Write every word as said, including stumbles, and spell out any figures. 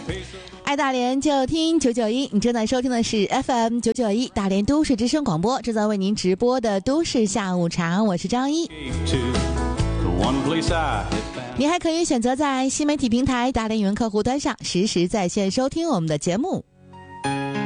爱大连就听九九一，你正在收听的是 F M 九九一大连都市之声广播，正在为您直播的都市下午茶，我是张一。你还可以选择在新媒体平台大连语文客户端上实时在线收听我们的节目。